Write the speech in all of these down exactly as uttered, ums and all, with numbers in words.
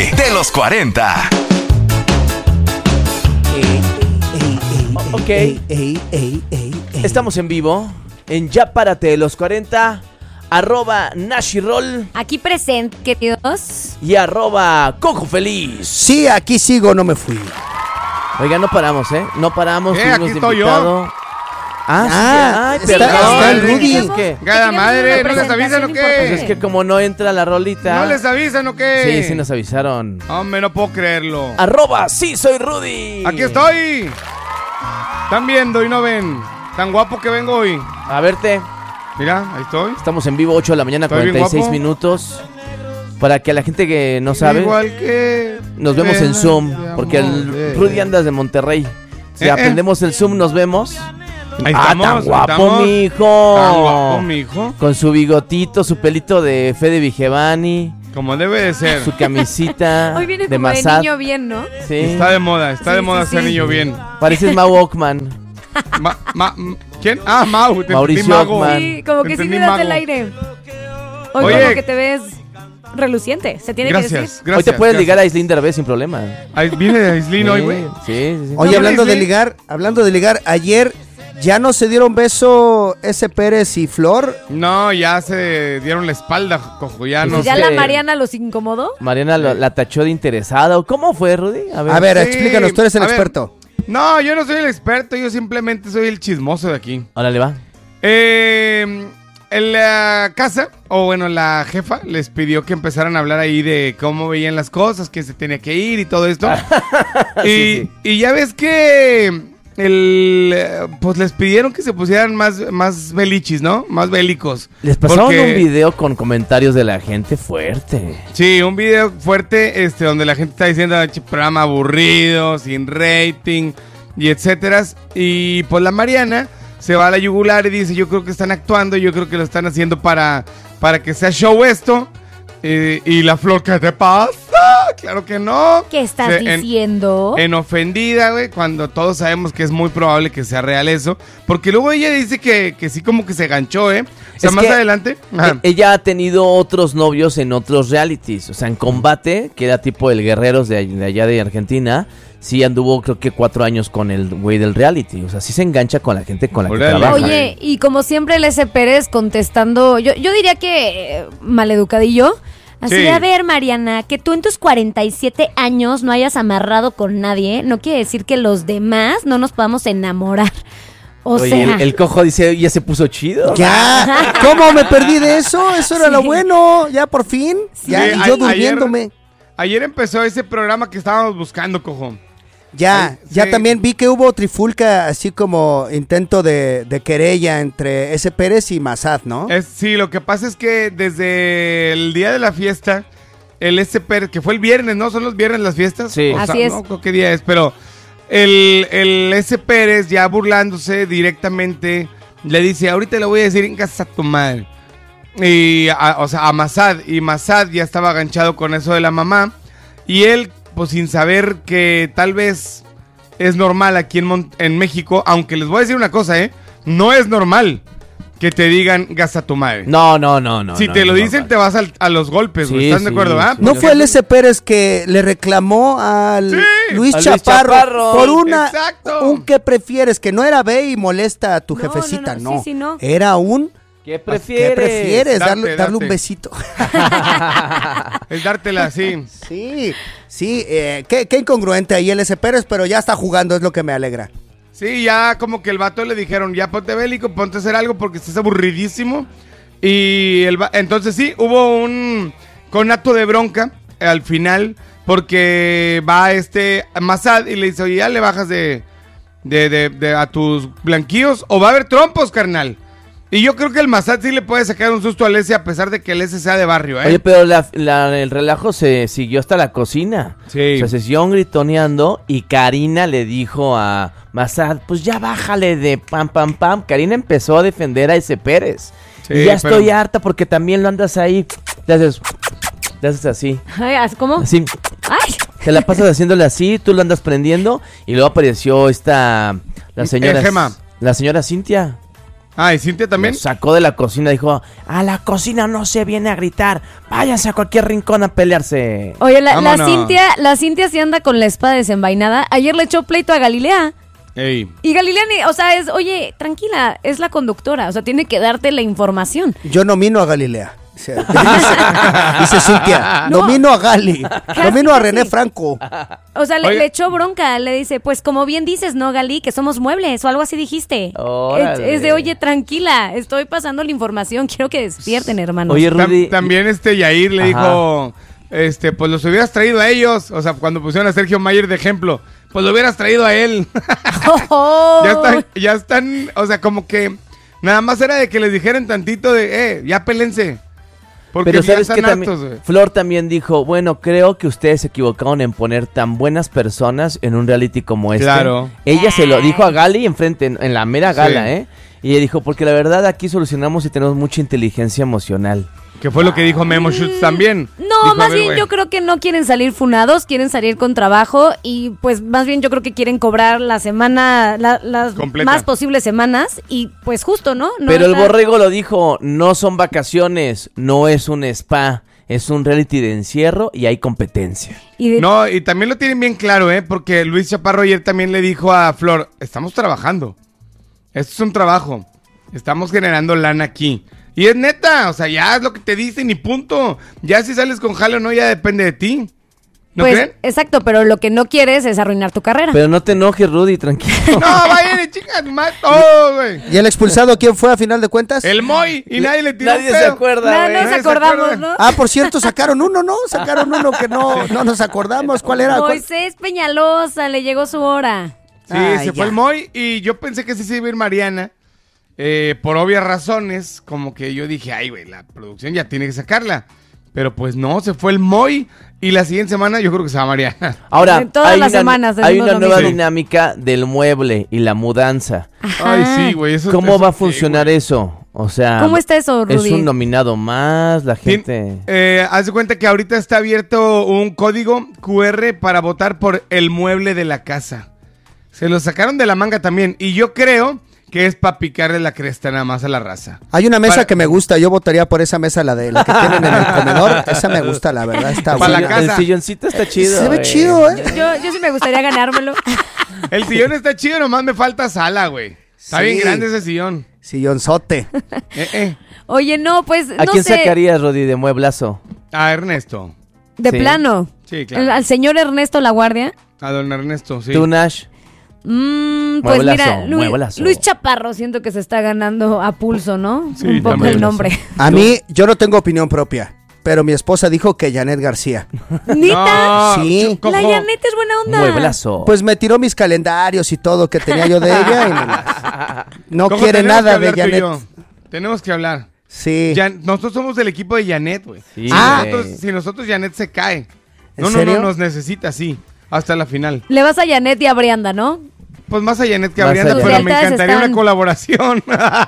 Párate de los cuarenta. Ey, ey, ey, Ok. ey, ey, ey, ey, ey. Estamos en vivo en Ya Párate de los cuarenta, arroba Nashirol Aquí presente, queridos. y arroba Cojo Feliz. Sí, aquí sigo, no me fui. Oiga, no paramos, ¿eh? No paramos. Eh, tuvimos aquí de estoy yo. invitado. Ah, Ah, sí. Ay, está- perdón. está el Rudy. Es que, Gada madre, ¿no les avisan o pues qué? es que como no entra la rolita. ¿No les avisan o qué? Sí, sí nos avisaron. Hombre, no puedo creerlo. Arroba sí soy Rudy. Aquí estoy. Están viendo y no ven. Tan guapo que vengo hoy. A verte. Mira, ahí estoy. Estamos en vivo, ocho de la mañana, Estoy bien cuarenta y seis guapo. minutos. Para que la gente que no sabe, Igual que... nos vemos en Zoom. Porque el Eh. Rudy anda de Monterrey. Si Eh, eh. aprendemos el Zoom, nos vemos. Ahí Ah, estamos, tan ahí guapo, estamos. mijo. Tan guapo, mijo. Con su bigotito, su pelito de Fede Vigevani, Como debe de ser. su camisita Hoy viene de como de Massad. niño bien, ¿no? Sí. Está de moda, está Sí, de moda sí, ser sí. niño bien. Pareces Mau Ockman. Ma- ma- m- ¿Quién? Ah, Mau. Te Mauricio entendí, mago. Ockman. Sí, como que sí Entendí te das mago. el aire. Hoy Oye. como que te ves reluciente, se tiene que Gracias, decir. gracias. Hoy te puedes gracias. ligar a Islín Derbez sin problema. Ahí viene de Islín hoy, güey. Sí, sí, sí. Oye, No, hablando sí, de sí. ligar, hablando de ligar, ayer ya no se dieron beso ese Pérez y Flor. No, ya se dieron la espalda, cojo. Ya Pues no es ¿Ya que- la Mariana los incomodó? Mariana lo- la tachó de interesada. ¿Cómo fue, Rudy? A ver. A ver, Sí, explícanos, tú eres el a ver. experto. No, yo no soy el experto, yo simplemente soy el chismoso de aquí. Órale, va. Eh, en la casa, o bueno, la jefa les pidió que empezaran a hablar ahí de cómo veían las cosas, quién se tenía que ir y todo esto. y, Sí, sí. y ya ves que el, eh, pues les pidieron que se pusieran más, más belichis, ¿no? Más bélicos. Les pasaron Porque- un video con comentarios de la gente fuerte. Sí, un video fuerte este, donde la gente está diciendo "Che, programa aburrido, sin rating y etcétera". Y pues la Mariana se va a la yugular y dice, yo creo que están actuando, yo creo que lo están haciendo para, para que sea show esto. Eh, y la Flor, ¿qué te pasa? Claro que no. ¿Qué estás Se- en- diciendo? En ofendida, güey, cuando todos sabemos que es muy probable que sea real eso. Porque luego ella dice que, que sí como que se ganchó, ¿eh? O sea, Es más que- adelante. Ajá. E- Ella ha tenido otros novios en otros realities. O sea, en Combate, que era tipo el Guerreros de, all- de allá de Argentina, sí anduvo creo que cuatro años con el güey del reality. O sea, sí se engancha con la gente con la que Órale. trabaja. Oye, y como siempre el S. Pérez contestando, yo, yo diría que eh, maleducadillo. Así Sí. de, a ver, Mariana, que tú en tus cuarenta y siete años no hayas amarrado con nadie, no quiere decir que los demás no nos podamos enamorar. O Oye, sea, el, el cojo dice, ya se puso chido. Ya, ¿cómo me perdí de eso? Eso era Sí. lo bueno, ya por fin. Ya, Sí, y a- yo ayer- durmiéndome. Ayer empezó ese programa que estábamos buscando, cojo. Ya, Ay, ya sí. también vi que hubo trifulca, así como intento de, de querella entre ese Pérez y Massad, ¿no? Es, sí, lo que pasa es que desde el día de la fiesta, el S P, que fue el viernes, ¿no? ¿Son los viernes las fiestas? Sí. O Así sea, es. No creo qué día es, pero el, el S. Pérez ya burlándose directamente le dice, ahorita le voy a decir en casa a tu madre. Y, a- o sea, a Massad. Y Massad ya estaba aganchado con eso de la mamá. Y él, pues sin saber que tal vez es normal aquí en, Mon- en México, aunque les voy a decir una cosa, ¿eh? No es normal que te digan gasta tu madre. No, no, no, no. si no, te lo no, dicen, no. te vas al- a los golpes, güey. Sí, ¿Están de sí, acuerdo, sí. verdad? ¿No fue el ese Pérez que le reclamó al Sí, Luis, a Luis Chaparro, Chaparro. por una Exacto. un que prefieres? Que no era ve y molesta a tu No, jefecita, no, no, no. sí, sí, no. Era un ¿Qué ¿qué prefieres? prefieres? Date, darle, darle un date. besito. Es dártela así. Sí, sí, eh, qué, qué incongruente ahí el ese Pérez, pero ya está jugando, es lo que me alegra. Sí, ya como que el vato le dijeron, ya ponte bélico, ponte a hacer algo porque estás aburridísimo. Y el va- entonces sí, hubo un conato de bronca eh, al final, porque va este Massad y le dice, oye, ya le bajas de, de, de, de a tus blanquillos o va a haber trompos, carnal. Y yo creo que el Massad sí le puede sacar un susto al S a pesar de que el S sea de barrio, ¿eh? Oye, pero la- la- el relajo se siguió hasta la cocina. Sí. O sea, se siguieron gritoneando y Karina le dijo a Massad, pues ya bájale de pam, pam, pam. Karina empezó a defender a ese Pérez. Sí, y ya pero- estoy harta porque también lo andas ahí. Te haces, te haces así. Ay, ¿cómo? Así. Ay, Te la pasas haciéndole así, tú lo andas prendiendo. Y luego apareció esta, la señora, Eh, Gema. la señora Cintia. Ah, ¿y Cintia también? Lo sacó de la cocina, dijo, a la cocina no se viene a gritar, váyanse a cualquier rincón a pelearse. Oye, la, la Vámonos. Cintia, la Cintia sí anda con la espada desenvainada. Ayer le echó pleito a Galilea. Ey. Y Galilea, ni- o sea, es, oye, tranquila, es la conductora, o sea, tiene que darte la información. Yo nomino a Galilea. Dice, dice, dice Cintia, No. nomino a Gali, nomino a casi. René Franco. O sea, le, Oiga. le echó bronca, le dice, pues como bien dices, ¿no, Gali? Que somos muebles o algo así dijiste. Órale. Es, es de, oye, tranquila, estoy pasando la información, quiero que despierten, hermanos. Oye, Tam- Rudy. también este Yair le Ajá. dijo, este, pues los hubieras traído a ellos. O sea, cuando pusieron a Sergio Mayer de ejemplo, pues lo hubieras traído a él. Oh. ya están, ya están, o sea, como que nada más era de que les dijeran tantito de, eh, ya pélense. Porque Pero ya sabes que están también, hartos, güey. Flor también dijo, bueno, creo que ustedes se equivocaron en poner tan buenas personas en un reality como este. Claro. Ella se lo dijo a Gali enfrente, en, en la mera gala, Sí. ¿eh? Y ella dijo, porque la verdad aquí solucionamos y tenemos mucha inteligencia emocional. Que fue lo que dijo Memo Schutz también. No, Dijo, más a ver, bien güey, yo creo que no quieren salir funados, quieren salir con trabajo y pues más bien yo creo que quieren cobrar la semana, la- las Completa. más posibles semanas y pues justo, ¿no? No Pero el estar- borrego lo dijo, no son vacaciones, no es un spa, es un reality de encierro y hay competencia. y de- No, y también lo tienen bien claro, ¿eh? Porque Luis Chaparro ayer también le dijo a Flor, estamos trabajando. Esto es un trabajo. Estamos generando lana aquí. Y es neta, o sea, ya es lo que te dicen y punto. Ya si sales con jale o no, ya depende de ti. ¿No pues, creen? exacto, pero lo que no quieres es arruinar tu carrera. Pero no te enojes, Rudy, tranquilo. No, vayan y chingan más todo, güey. ¿Y el expulsado quién fue a final de cuentas? El Moy y nadie le tiró Nadie un se pedo. acuerda, no, güey. nos Nadie se acordamos, acuerda. ¿no? Ah, por cierto, sacaron uno, ¿no? Sacaron uno que no, no nos acordamos. ¿Cuál era? ¿Cuál? Moisés Peñalosa, le llegó su hora. Sí, Ay, se ya. fue el Moy y yo pensé que sí se iba a ir Mariana. eh, por obvias razones, como que yo dije, ay, güey, la producción ya tiene que sacarla. Pero pues no, se fue el Moy y la siguiente semana yo creo que se va Mariana. Ahora, En todas hay las una, semanas hay decimos una lo nueva mismo. dinámica del mueble y la mudanza. Ay, sí, güey. Eso, ¿Cómo eso va a qué, funcionar güey. eso? O sea, ¿Cómo está eso, es Rudy? un nominado más, la Tien- gente... eh, haz de cuenta que ahorita está abierto un código cu erre para votar por el mueble de la casa. Se lo sacaron de la manga también. Y yo creo que es para picarle la cresta nada más a la raza. Hay una mesa Para- que me gusta, yo votaría por esa mesa, la de la que tienen en el comedor. Esa me gusta, la verdad, está Para la buena. casa. El silloncito está chido. Se ve güey. chido, ¿eh? Yo, yo sí me gustaría ganármelo. El sillón está chido, nomás me falta sala, güey. Está Sí. bien grande ese sillón. Sillonzote. Eh, eh. Oye, no, pues ¿A no quién sé. sacarías, Rudy, de mueblazo? A Ernesto. De Sí. plano. Sí, claro. El- al señor Ernesto La Guardia. A don Ernesto, sí. ¿Tú, Nash? Mm, pues Mueblazo, mira, Lu- mueblazo. Luis Chaparro siento que se está ganando a pulso, ¿no? Sí, Un poco también. el nombre. A mí, yo no tengo opinión propia, pero mi esposa dijo que Janet García. ¿Nita? No, Sí. yo cojo- La Janet es buena onda. Mueblazo. Pues me tiró mis calendarios y todo que tenía yo de ella y no, no Cojo, quiere tenemos nada que de hablar tú y Janet. yo. Tenemos que hablar. Sí. Jan- nosotros somos del equipo de Janet, güey. Sí, Si, Ah. nosotros, si nosotros Janet se cae. ¿En No, no, serio? no, nos necesita así. Hasta la final. Le vas a Janet y a Brianda, ¿no? Pues más a Janet que a Más Brianda, a pero Janet. me Tus lealtades encantaría están- una colaboración.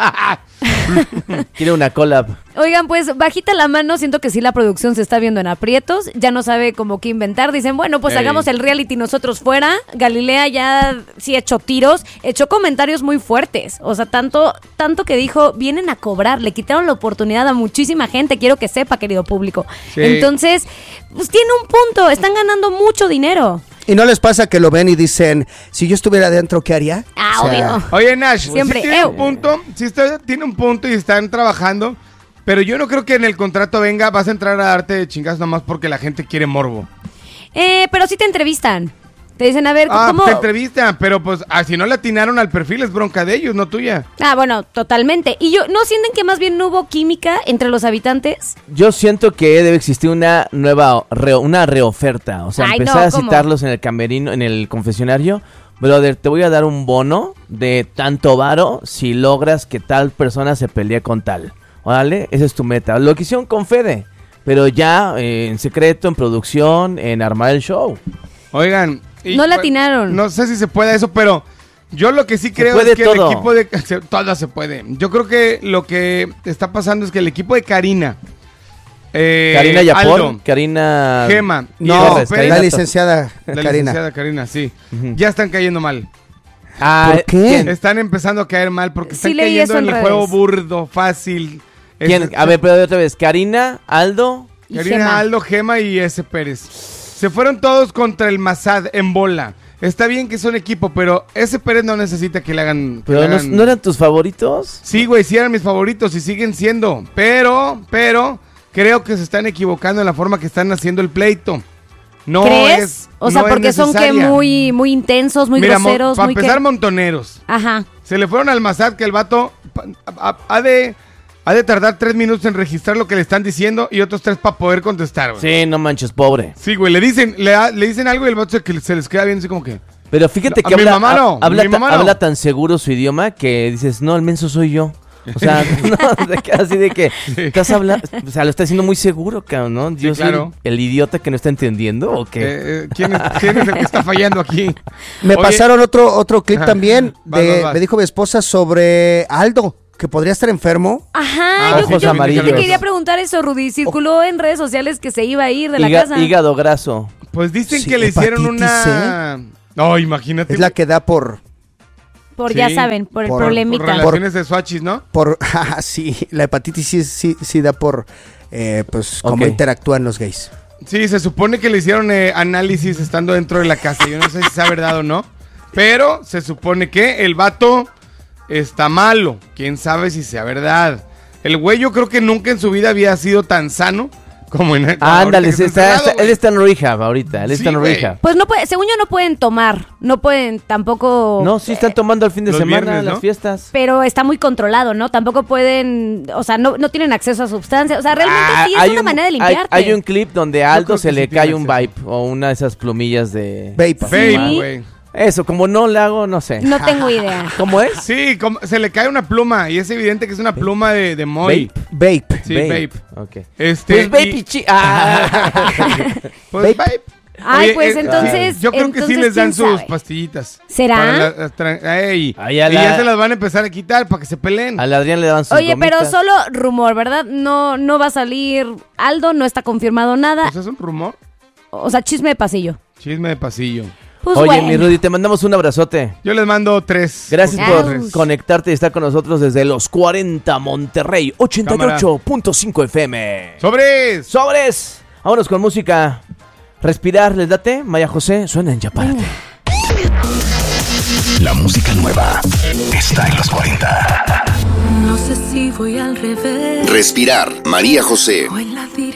Quiere una collab. Oigan, pues bajita la mano, siento que sí la producción se está viendo en aprietos, ya no sabe como qué inventar, dicen, bueno, pues Ey. hagamos el reality nosotros fuera. Galilea ya sí echó tiros, echó comentarios muy fuertes, o sea, tanto tanto que dijo, vienen a cobrar, le quitaron la oportunidad a muchísima gente, quiero que sepa, querido público. Sí. Entonces, pues tiene un punto, están ganando mucho dinero. ¿Y no les pasa que lo ven y dicen, si yo estuviera adentro, ¿qué haría? Ah, O sea, obvio. Oye, Nash, pues Siempre, sí tiene ew. un punto, sí está- tiene un punto y están trabajando, pero yo no creo que en el contrato venga, vas a entrar a darte de chingas nomás porque la gente quiere morbo. Eh, pero sí te entrevistan. Te dicen, a ver, Ah, ¿cómo? te entrevistan, pero pues ah, si no le atinaron al perfil es bronca de ellos, no tuya. Ah, bueno, totalmente. ¿Y yo no sienten que más bien no hubo química entre los habitantes? Yo siento que debe existir una nueva, re- una reoferta. O sea, Ay, empezar no, a ¿cómo? citarlos en el camerino, en el confesionario. Brother, te voy a dar un bono de tanto varo si logras que tal persona se pelee con tal. Órale, esa es tu meta. Lo que hicieron con Fede, pero ya eh, en secreto, en producción, en armar el show. Oigan. y, No le pues, atinaron. No sé si se puede eso, pero yo lo que sí creo puede es que todo. el equipo de... se- todo se puede. Yo creo que lo que está pasando es que el equipo de Karina... eh, Karina Yapor, Aldo, Karina... Gema y No, Aldo Pérez, Pérez, la Karina- licenciada la Karina. licenciada Karina, sí. Ujú. Ya están cayendo mal. Ah, ¿Por qué? ¿quién? Están empezando a caer mal porque Sí están leí cayendo eso en en el redes. juego burdo, fácil. ¿Quién? Es- A ver, pero otra vez. Karina, Aldo. Y Karina, Gema. Aldo, Gema y ese Pérez. Se fueron todos contra el Mazad en bola. Está bien que son equipo, pero ese Pérez no necesita que le hagan... que Pero le no, hagan- ¿no eran tus favoritos? Sí, güey, sí eran mis favoritos y siguen siendo. Pero, pero, creo que se están equivocando en la forma que están haciendo el pleito. No ¿Crees? es O sea, no es porque son que necesaria. muy, muy intensos, muy Mira, mo- groseros, para muy que... empezar, montoneros. Ajá. Se le fueron al Mazad que el vato pa- ha, ha- ha de, ha de tardar tres minutos en registrar lo que le están diciendo y otros tres para poder contestar, güey. Sí, no manches, pobre. Sí, güey, le dicen, le, ha- le dicen algo y el vato se, que se les queda bien así como que... Pero fíjate No, que a mi habla, mamá no, ha- habla, mi ta- mamá no. habla tan seguro su idioma que dices, no, el menso soy yo. O sea, no, te quedas así de que estás hablando, o sea, lo está diciendo muy seguro, cabrón, ¿no? Yo soy claro. el, el idiota que no está entendiendo o qué. eh, eh, ¿quién, es, quién es el que está fallando aquí? Me Oye, pasaron otro, otro clip Ajá. también. Vas, de- vas, vas. Me dijo mi esposa sobre Aldo, que podría estar enfermo. Ajá, Ah, yo, ojos yo- yo amarillos. te quería preguntar eso, Rudy. Circuló en redes sociales que se iba a ir de la Higa- casa. hígado graso. Pues dicen Sí, que le hicieron hepatitis una... No, imagínate. Es la que da por... Por, Sí, ya saben, por el por- Por problemita. relaciones de Swatchis, ¿no? por ah, sí, la hepatitis sí, sí, sí da por... eh, pues cómo Ok. interactúan los gays. Sí, se supone que le hicieron eh, análisis estando dentro de la casa. Yo no sé si sea verdad o no. Pero se supone que el vato está malo. Quién sabe si sea verdad. El güey yo creo que nunca en su vida había sido tan sano como en el... Ah, ándale, ahorita que está- encerrado, está- güey. él está en rehab ahorita, él Sí, está en güey. rehab. Pues no puede, según yo no pueden tomar, no pueden tampoco... No, sí están tomando el fin de Los semana, viernes, ¿no? las fiestas. Pero está muy controlado, ¿no? Tampoco pueden, o sea, no, no tienen acceso a sustancias. O sea, realmente Ah, sí es hay una un- manera de hay- limpiarte. Hay, un clip donde a creo Aldo que se sí le tiene cae un acceso. vape o una de esas plumillas de... Vape. Vape, Sí. güey. Eso, como no le hago, no sé. No tengo idea. ¿Cómo es? Sí, como- se le cae una pluma y es evidente que es una pluma de, de Moy. Vape. Vape. Sí, vape. Ok. Este, Pues vape y- y chi- Ah. Pues Vape. vape. Ay, Oye, pues eh, entonces... Yo creo que sí entonces, les dan ¿quién sus sabe? pastillitas. ¿Será? Para la- las tran- Ey, Ah, ya y la- ya se las van a empezar a quitar para que se peleen. Al Adrián le daban sus Oye, pero gomitas. solo rumor, ¿verdad? No, no va a salir Aldo, no está confirmado nada. Pues es un rumor. O sea, chisme de pasillo. Chisme de pasillo. Pues Oye, bueno. mi Rudy, te mandamos un abrazote. Yo les mando tres. Gracias Por por favor. conectarte y estar con nosotros desde los cuarenta Monterrey, ochenta y ocho punto cinco F M. ¡Sobres! ¡Sobres! Vámonos con música. Respirar, ¿les date? Maya José, suena en Chaparte. La música nueva está en los cuarenta. No sé si voy al revés Respirar, María José. o en la dirección.